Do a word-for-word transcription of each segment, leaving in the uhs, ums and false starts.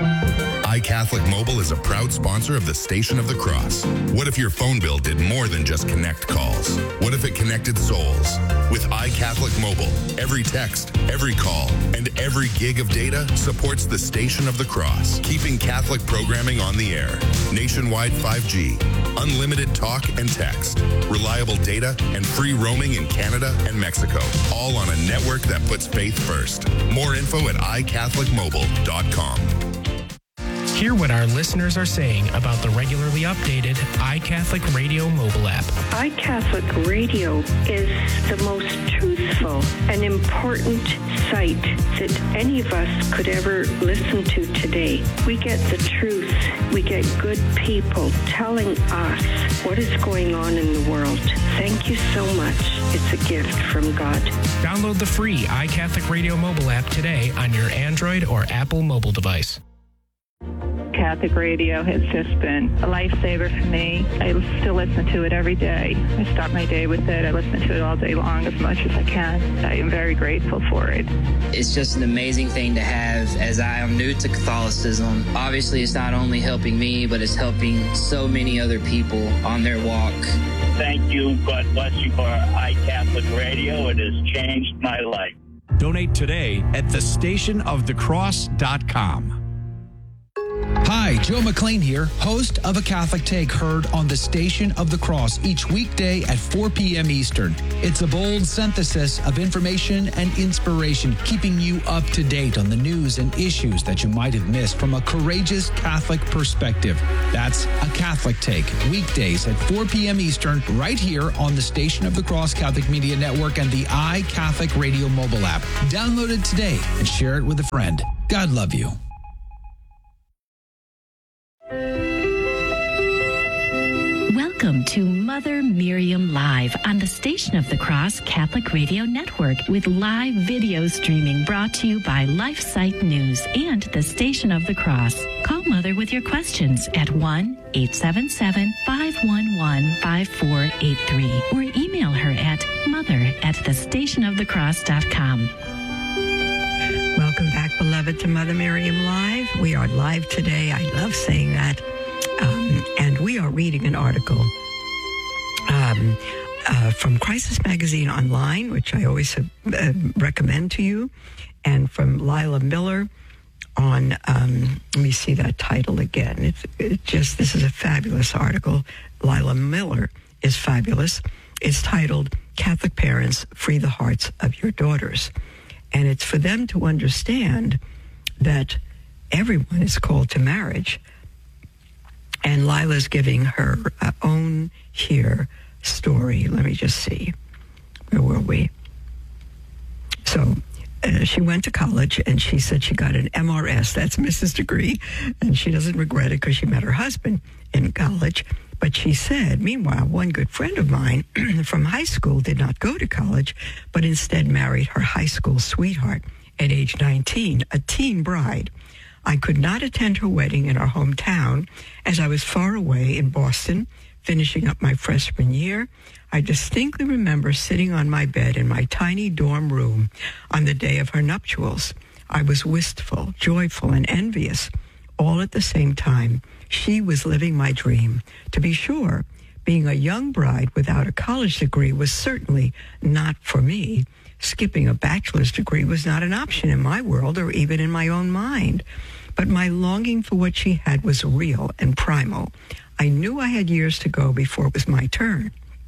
iCatholic Mobile is a proud sponsor of the Station of the Cross. What if your phone bill did more than just connect calls? What if it connected souls? With iCatholic Mobile, every text, every call, and every gig of data supports the Station of the Cross, keeping Catholic programming on the air. Nationwide five G, unlimited talk and text, reliable data, and free roaming in Canada and Mexico, all on a network that puts faith first. More info at i catholic mobile dot com. Hear what our listeners are saying about the regularly updated iCatholic Radio mobile app. iCatholic Radio is the most truthful and important site that any of us could ever listen to today. We get the truth. We get good people telling us what is going on in the world. Thank you so much. It's a gift from God. Download the free iCatholic Radio mobile app today on your Android or Apple mobile device. Catholic radio has just been a lifesaver for me. I still listen to it every day. I start my day with it. I listen to it all day long as much as I can. I am very grateful for it. It's just an amazing thing to have as I am new to Catholicism. Obviously, it's not only helping me, but it's helping so many other people on their walk. Thank you. God bless you for iCatholic Radio. It has changed my life. Donate today at the station of the cross dot com. Hi, Joe McLean here, host of A Catholic Take, heard on the Station of the Cross each weekday at four p.m. Eastern. It's a bold synthesis of information and inspiration, keeping you up to date on the news and issues that you might have missed from a courageous Catholic perspective. That's A Catholic Take, weekdays at four p.m. Eastern, right here on the Station of the Cross Catholic Media Network and the iCatholic Radio mobile app. Download it today and share it with a friend. God love you. Welcome to Mother Miriam Live on the Station of the Cross Catholic Radio Network with live video streaming brought to you by LifeSite News and the Station of the Cross. Call Mother with your questions at one eight seven seven, five one one, five four eight three or email her at mother at the station of the cross dot com. Welcome back, beloved, to Mother Miriam Live. We are live today. I love saying that. Um, and we are reading an article um, uh, from Crisis Magazine Online, which I always uh, recommend to you, and from Lila Miller on, um, let me see that title again. It's it just, this is a fabulous article. Lila Miller is fabulous. It's titled, Catholic Parents, Free the Hearts of Your Daughters. And it's for them to understand that everyone is called to marriage. And Lila's giving her uh, own here story. Let me just see. Where were we? So uh, she went to college, and she said she got an M R S. That's Missus Degree. And she doesn't regret it because she met her husband in college. But she said, meanwhile, one good friend of mine from high school did not go to college, but instead married her high school sweetheart at age nineteen, a teen bride. I could not attend her wedding in our hometown as I was far away in Boston, finishing up my freshman year. I distinctly remember sitting on my bed in my tiny dorm room on the day of her nuptials. I was wistful, joyful, and envious, all at the same time. She was living my dream. To be sure, being a young bride without a college degree was certainly not for me. Skipping a bachelor's degree was not an option in my world or even in my own mind. But my longing for what she had was real and primal. I knew I had years to go before it was my turn.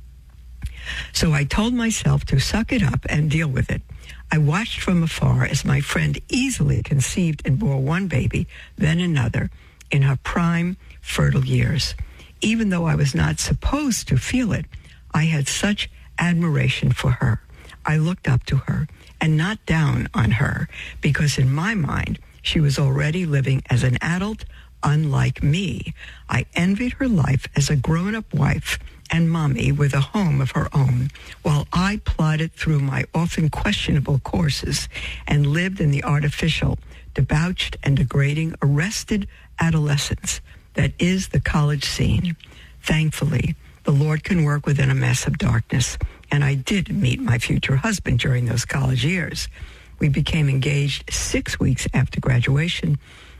So I told myself to suck it up and deal with it. I watched from afar as my friend easily conceived and bore one baby, then another, in her prime, fertile years. Even though I was not supposed to feel it, I had such admiration for her. I looked up to her and not down on her, because in my mind, she was already living as an adult, unlike me. I envied her life as a grown-up wife and mommy with a home of her own, while I plodded through my often questionable courses and lived in the artificial, debauched and degrading, arrested adolescence that is the college scene. Thankfully, the Lord can work within a mess of darkness, and I did meet my future husband during those college years. We became engaged six weeks after graduation,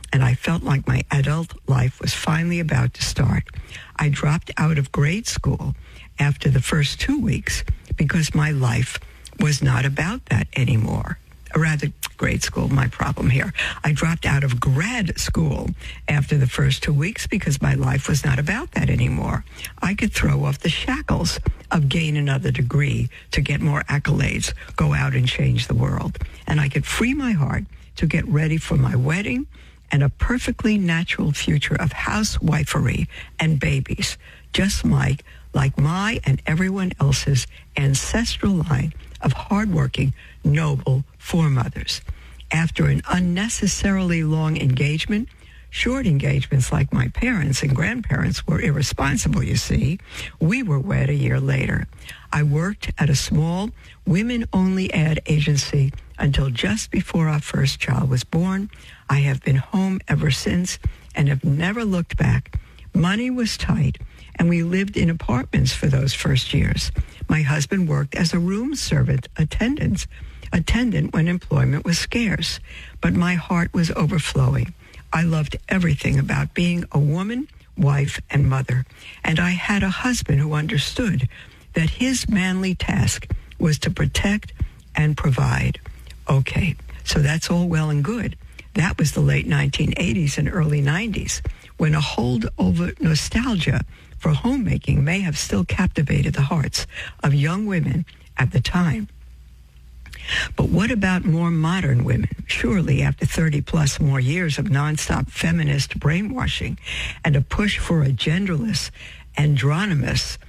and I felt like my adult life was finally about to start. I dropped out of grade school after the first two weeks because my life was not about that anymore. Or rather, grade school, my problem here. I dropped out of grad school after the first two weeks because my life was not about that anymore. I could throw off the shackles of gain another degree to get more accolades, go out and change the world. And I could free my heart to get ready for my wedding and a perfectly natural future of housewifery and babies, just like, like my and everyone else's ancestral line of hardworking, noble foremothers. After an unnecessarily long engagement, short engagements like my parents and grandparents were irresponsible, you see, we were wed a year later. I worked at a small women-only ad agency until just before our first child was born. I have been home ever since and have never looked back. Money was tight, and we lived in apartments for those first years. My husband worked as a room servant attendant, attendant when employment was scarce, but my heart was overflowing. I loved everything about being a woman, wife, and mother, and I had a husband who understood that his manly task was to protect and provide. Okay, so that's all well and good. That was the late nineteen eighties and early nineties, when a hold over nostalgia for homemaking may have still captivated the hearts of young women at the time. But what about more modern women? Surely after thirty plus more years of nonstop feminist brainwashing and a push for a genderless, androgynous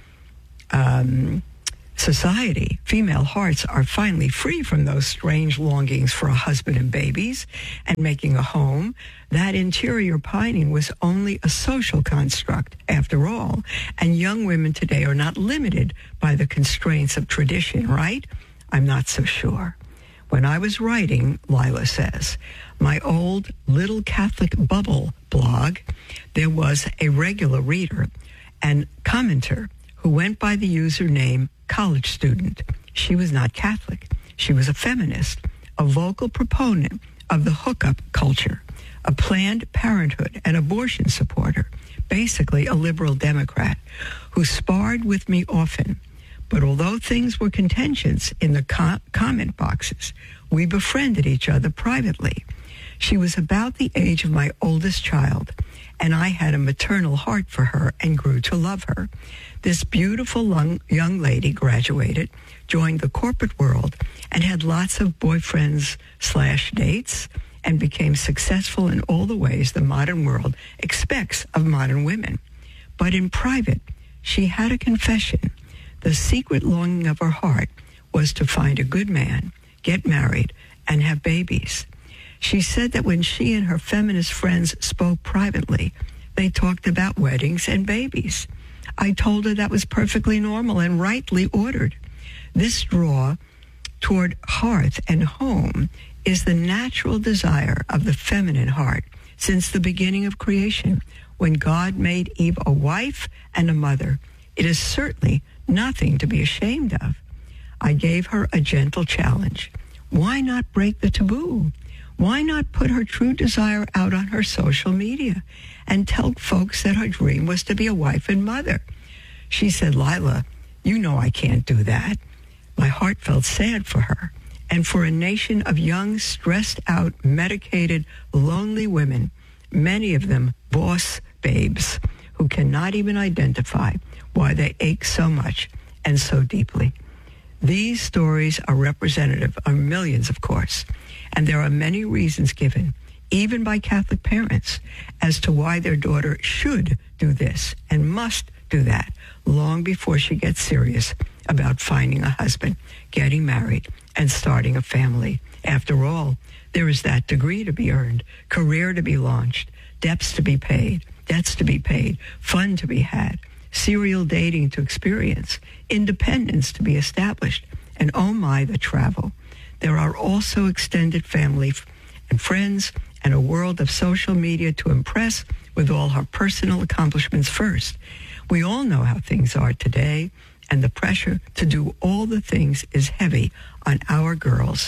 um, society, female hearts are finally free from those strange longings for a husband and babies and making a home. That interior pining was only a social construct, after all, and young women today are not limited by the constraints of tradition, right? I'm not so sure. When I was writing, Lila says, my old Little Catholic Bubble blog, there was a regular reader and commenter who went by the username College Student. She was not Catholic. She was a feminist, a vocal proponent of the hookup culture, a Planned Parenthood and abortion supporter, basically a liberal Democrat, who sparred with me often. But although things were contentious in the co- comment boxes, we befriended each other privately. She was about the age of my oldest child, and I had a maternal heart for her and grew to love her. This beautiful long, young lady graduated, joined the corporate world, and had lots of boyfriends slash dates, and became successful in all the ways the modern world expects of modern women. But in private, she had a confession. The secret longing of her heart was to find a good man, get married, and have babies. She said that when she and her feminist friends spoke privately, they talked about weddings and babies. I told her that was perfectly normal and rightly ordered. This draw toward hearth and home is the natural desire of the feminine heart since the beginning of creation, when God made Eve a wife and a mother. It is certainly nothing to be ashamed of. I gave her a gentle challenge. Why not break the taboo? Why not put her true desire out on her social media and tell folks that her dream was to be a wife and mother? She said, Lila, you know I can't do that. My heart felt sad for her and for a nation of young, stressed out, medicated, lonely women, many of them boss babes who cannot even identify why they ache so much and so deeply. These stories are representative of millions, of course, and there are many reasons given, even by Catholic parents, as to why their daughter should do this and must do that long before she gets serious about finding a husband, getting married, and starting a family. After all, there is that degree to be earned, career to be launched, debts to be paid, debts to be paid, fun to be had, serial dating to experience, independence to be established, and oh my, the travel. There are also extended family and friends and a world of social media to impress with all her personal accomplishments first. We all know how things are today, and the pressure to do all the things is heavy on our girls.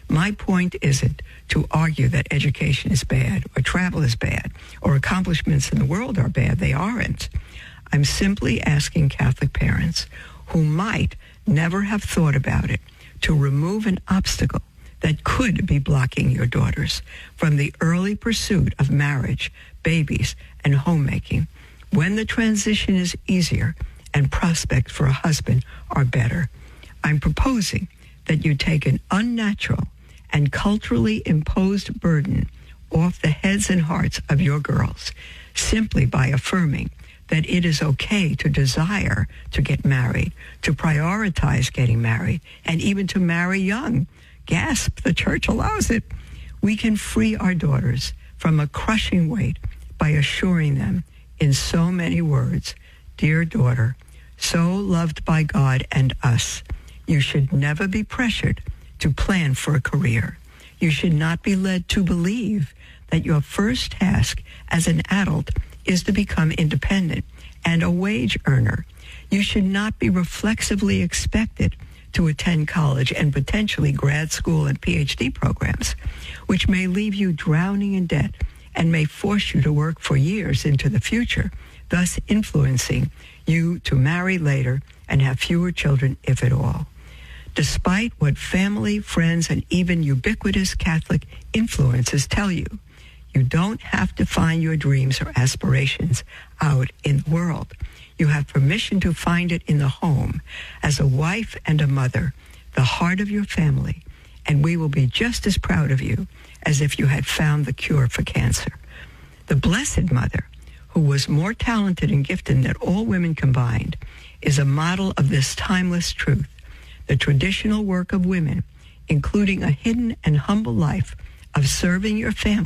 My point isn't to argue that education is bad or travel is bad or accomplishments in the world are bad. They aren't. I'm simply asking Catholic parents who might never have thought about it to remove an obstacle that could be blocking your daughters from the early pursuit of marriage, babies, and homemaking when the transition is easier and prospects for a husband are better. I'm proposing that you take an unnatural and culturally imposed burden off the heads and hearts of your girls simply by affirming that it is okay to desire to get married, to prioritize getting married, and even to marry young. Gasp, the church allows it. We can free our daughters from a crushing weight by assuring them in so many words, dear daughter, so loved by God and us, you should never be pressured to plan for a career. You should not be led to believe that your first task as an adult is to become independent and a wage earner. You should not be reflexively expected to attend college and potentially grad school and P H D programs, which may leave you drowning in debt and may force you to work for years into the future, thus influencing you to marry later and have fewer children, if at all. Despite what family, friends, and even ubiquitous Catholic influences tell you, you don't have to find your dreams or aspirations out in the world. You have permission to find it in the home as a wife and a mother, the heart of your family, and we will be just as proud of you as if you had found the cure for cancer. The Blessed Mother, who was more talented and gifted than all women combined, is a model of this timeless truth. The traditional work of women, including a hidden and humble life of serving your family,